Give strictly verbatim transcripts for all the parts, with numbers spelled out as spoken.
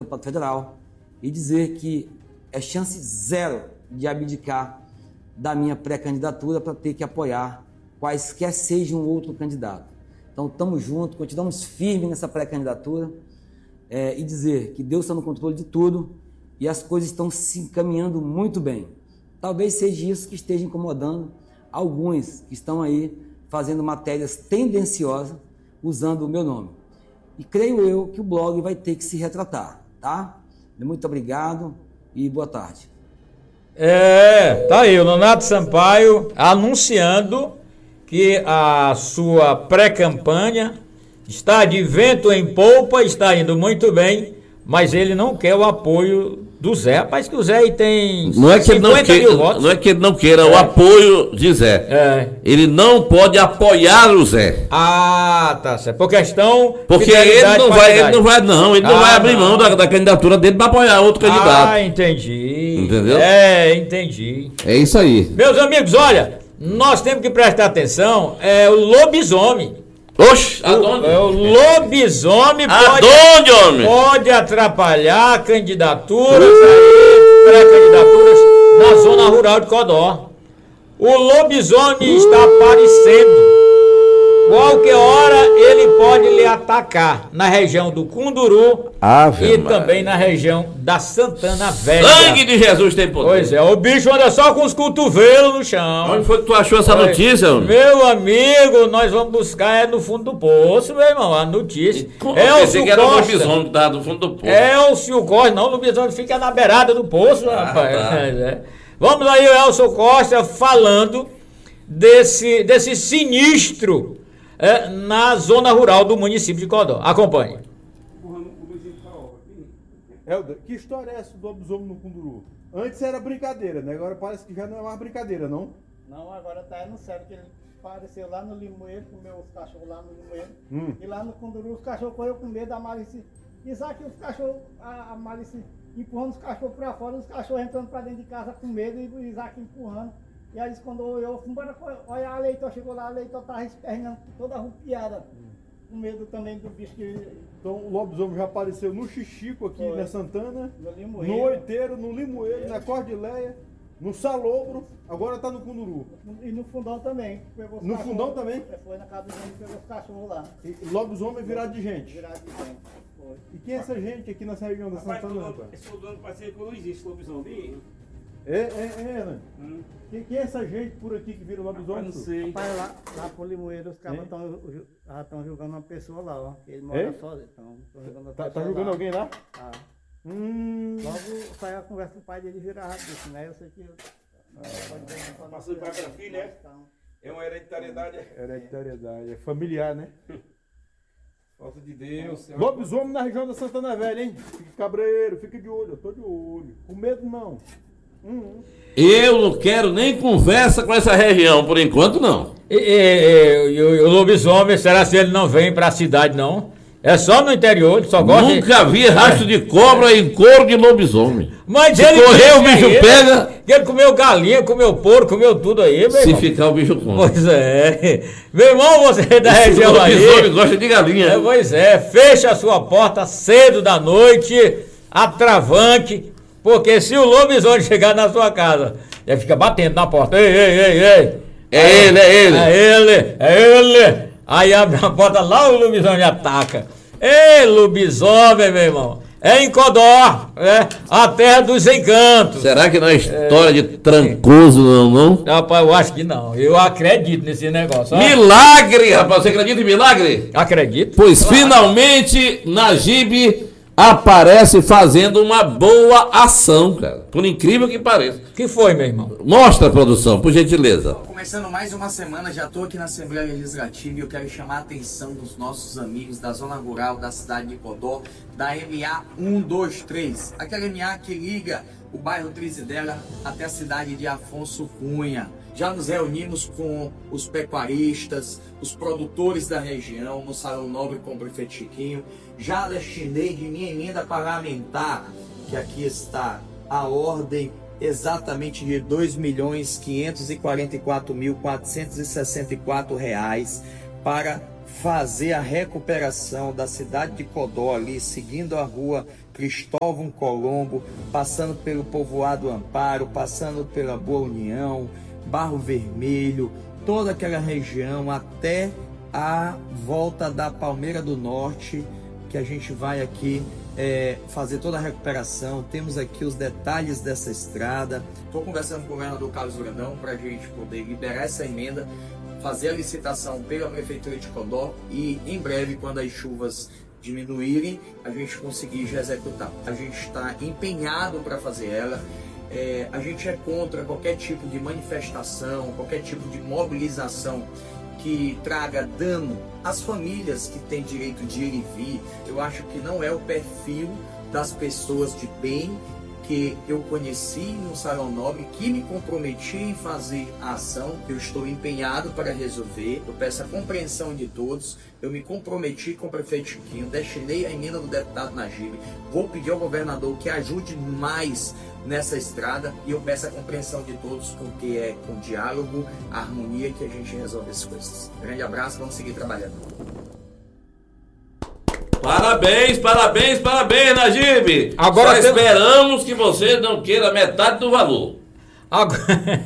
deputado federal e dizer que é chance zero de abdicar da minha pré-candidatura para ter que apoiar quaisquer seja um outro candidato. Então, estamos juntos, continuamos firmes nessa pré-candidatura é, e dizer que Deus está no controle de tudo e as coisas estão se encaminhando muito bem. Talvez seja isso que esteja incomodando alguns que estão aí fazendo matérias tendenciosas usando o meu nome. E creio eu que o blog vai ter que se retratar, tá? Muito obrigado e boa tarde. É, tá aí o Nonato Sampaio anunciando que a sua pré-campanha está de vento em polpa, está indo muito bem, mas ele não quer o apoio do Zé. Rapaz, que o Zé aí tem não é que ele não queira, votos. Não é que ele não queira é. o apoio de Zé. É. Ele não pode apoiar o Zé. Ah, tá certo. Por questão... Porque ele não, vai, ele não vai, não. Ele não ah, vai abrir não. mão da, da candidatura dele para apoiar outro candidato. Ah, entendi. Entendeu? É, entendi. É isso aí. Meus amigos, olha, nós temos que prestar atenção, é o lobisomem. Oxe, aonde? O, o lobisomem pode, aonde, homem? pode atrapalhar candidaturas, aí, pré-candidaturas na zona rural de Codó. O lobisomem está aparecendo. Qualquer hora ele pode lhe atacar na região do Cunduru Ave e Maria. também na região da Santana Velha. Sangue de Jesus tem poder. Pois é, o bicho anda só com os cotovelos no chão. Onde foi que tu achou essa Pois, notícia, homem? Meu amigo, nós vamos buscar é no fundo do poço, meu irmão, a notícia. Elcio que era o lobisomem que tava no fundo do poço. Elcio Costa, não, o lobisomem fica na beirada do poço, ah, rapaz. Tá. É. Vamos aí, o Elcio Costa falando desse, desse sinistro é, na zona rural do município de Codó. Acompanhe. Helder, que história é essa do lobisomem no Cunduru? Antes era brincadeira, né? Agora parece que já não é mais brincadeira, não? Não, agora tá no sério, que ele apareceu lá no Limoeiro, comeu os cachorros lá no Limoeiro. Hum. E lá no Cunduru os cachorros correram com medo da Malice. Isaac, os cachorros, a, a Malice empurrando os cachorros pra fora, os cachorros entrando pra dentro de casa com medo e o Isaac empurrando. E aí quando eu fui embora, olha a Leitor, chegou lá, a Leitor tava esperneando toda arrupiada. Com medo também do bicho que... Então o lobisomem já apareceu no Xixico aqui, Foi. na Santana, No Limoeiro. no Oiteiro, no Limoeiro, na Cordileia, no Salobro, agora tá no Cunduru. E no Fundão também. Pegou os No cachorros. Fundão também? Foi na casa do gente e pegou os cachorros lá. E lobisomem virado de gente. Virado de gente. Foi. E quem é essa gente aqui nessa região da Rapaz, Santana, rapaz? esse dono parece que não existe lobisomem. É, é, é, né? Hum. Quem, quem é essa gente por aqui que vira lobisomem? Não sei. Rapaz, lá, lá pro Limoeiro, os caras estão julgando uma pessoa lá, ó. Ele mora É? sozinho. Tão, tão julgando Tá, tá pessoa julgando lá. alguém lá? Tá. Hum. Logo saiu a conversa com o pai dele virar disse, né? Eu sei que. Passou de pai para filho, né? É uma hereditariedade. Hereditariedade, é familiar, né? Falta de Deus. Lobisomem na região da Santana Velha, hein? Fique cabreiro, fique de olho, eu tô de olho. Com medo não. Hum. Eu não quero nem conversa com essa região, por enquanto não. E, e, e, o, o lobisomem, será que ele não vem pra cidade, não? É só no interior, ele só gosta Nunca de... vi rastro de cobra em couro de lobisomem. Mas se ele correr, o disse bicho aí, pega. Ele, ele comeu galinha, comeu porco, comeu tudo aí, meu Se irmão. ficar, o bicho come. Pois é. Meu irmão, você é da Esse região aí. lobisomem gosta de galinha. É, pois é, fecha a sua porta cedo da noite, atravanque, porque se o lobisomem chegar na sua casa, ele fica batendo na porta. Ei, ei, ei, ei. É aí, ele, é ele. É ele, é ele. Aí abre a porta lá, o lobisomem ataca. Ei, lobisomem, meu irmão. É em Codó, é a terra dos encantos. Será que não é história é... de Trancoso, não, não? Rapaz, eu acho que não. Eu acredito nesse negócio. Ó. Milagre, rapaz. Você acredita em milagre? Acredito. Pois claro. Finalmente, Najib aparece fazendo uma boa ação, cara. Por incrível que pareça. Que foi, meu irmão? Mostra, produção, por gentileza. Começando mais uma semana, já estou aqui na Assembleia Legislativa e eu quero chamar a atenção dos nossos amigos da zona rural da cidade de Codó, da M A um dois três. Aquela M A que liga o bairro Trizidela até a cidade de Afonso Cunha. Já nos reunimos com os pecuaristas, os produtores da região, no Salão Nobre com o prefeito Chiquinho. Já destinei de minha emenda parlamentar, que aqui está a ordem exatamente de dois milhões quinhentos e quarenta e quatro mil quatrocentos e sessenta e quatro reais para fazer a recuperação da cidade de Codó ali, seguindo a rua Cristóvão Colombo, passando pelo povoado Amparo, passando pela Boa União, Barro Vermelho, toda aquela região até a volta da Palmeira do Norte, que a gente vai aqui é, fazer toda a recuperação. Temos aqui os detalhes dessa estrada. Estou conversando com o governador Carlos Brandão para a gente poder liberar essa emenda, fazer a licitação pela Prefeitura de Codó e em breve, quando as chuvas diminuírem, a gente conseguir já executar. A gente está empenhado para fazer ela. É, a gente é contra qualquer tipo de manifestação, qualquer tipo de mobilização que traga dano às famílias que têm direito de ir e vir. Eu acho que não é o perfil das pessoas de bem que eu conheci no Salão Nobre, que me comprometi em fazer a ação. Eu estou empenhado para resolver, eu peço a compreensão de todos. Eu me comprometi com o prefeito Chiquinho, destinei a emenda do deputado Najib, vou pedir ao governador que ajude mais nessa estrada e eu peço a compreensão de todos, porque é com diálogo, harmonia que a gente resolve as coisas. Grande abraço, vamos seguir trabalhando. Parabéns, parabéns, parabéns, Najib. Agora Só tem... esperamos que você não queira metade do valor. Agora,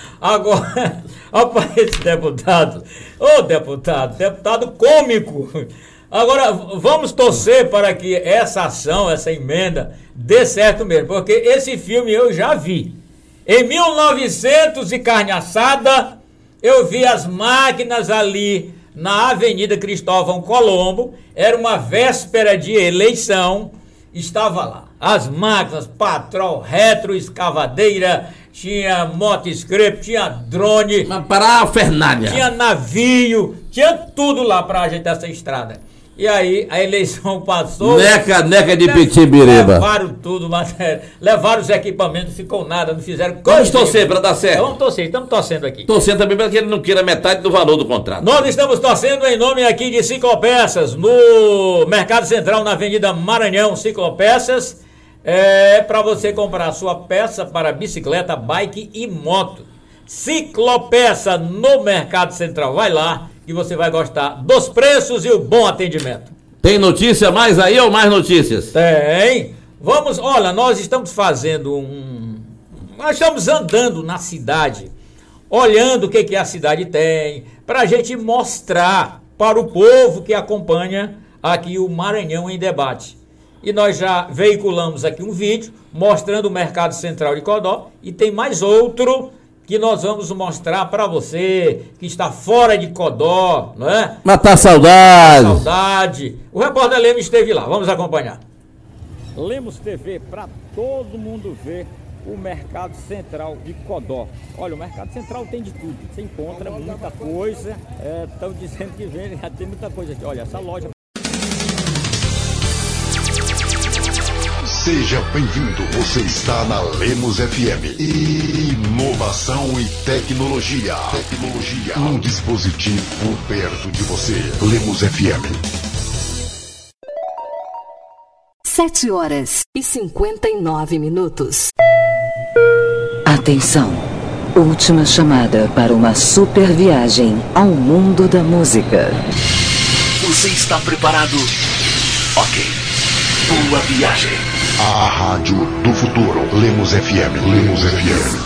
agora rapaz, esse deputado, ô deputado, deputado cômico. Agora, vamos torcer para que essa ação, essa emenda, dê certo mesmo, porque esse filme eu já vi. Em mil e novecentos e carne assada, eu vi as máquinas ali na Avenida Cristóvão Colombo, era uma véspera de eleição, estava lá. As máquinas, patrol, retroescavadeira, tinha motoscrep, tinha drone. Mas para a Fernália. Tinha navio, tinha tudo lá para ajeitar essa estrada. E aí a eleição passou. Neca, neca de Pitibiriba. Levaram tudo, levaram os equipamentos, não ficou nada, não fizeram coisa. Vamos torcer para dar certo. Vamos torcer, estamos torcendo aqui. Torcendo também para que ele não queira metade do valor do contrato. Nós estamos torcendo em nome aqui de Ciclopeças, no Mercado Central, na Avenida Maranhão, Ciclopeças. É para você comprar sua peça para bicicleta, bike e moto. Ciclopeça no Mercado Central. Vai lá e você vai gostar dos preços e o bom atendimento. Tem notícia mais aí ou mais notícias? Tem. Vamos, olha, nós estamos fazendo um... Nós estamos andando na cidade, olhando o que, que a cidade tem, para a gente mostrar para o povo que acompanha aqui o Maranhão em Debate. E nós já veiculamos aqui um vídeo mostrando o Mercado Central de Codó e tem mais outro que nós vamos mostrar para você que está fora de Codó, não é? Matar saudade. Saudade. O repórter Lemos esteve lá, vamos acompanhar. Lemos T V para todo mundo ver o Mercado Central de Codó. Olha, o Mercado Central tem de tudo, você encontra muita coisa, estão é, dizendo que vende, já tem muita coisa aqui. Olha, essa loja... Seja bem-vindo, você está na Lemos F M. Inovação e tecnologia. Tecnologia. Um dispositivo perto de você. Lemos F M. Sete horas e cinquenta e nove minutos. Atenção. Última chamada para uma super viagem ao mundo da música. Você está preparado? Ok. Boa viagem. A rádio do futuro. Lemos F M. Lemos F M.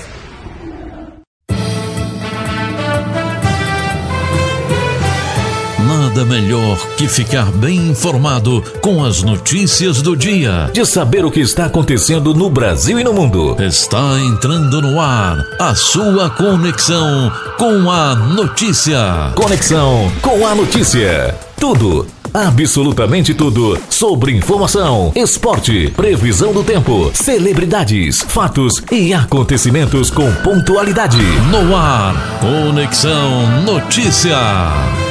Nada melhor que ficar bem informado com as notícias do dia. De saber o que está acontecendo no Brasil e no mundo. Está entrando no ar a sua conexão com a notícia. Conexão com a notícia. Tudo. Absolutamente tudo sobre informação, esporte, previsão do tempo, celebridades, fatos e acontecimentos com pontualidade. No ar, Conexão Notícia.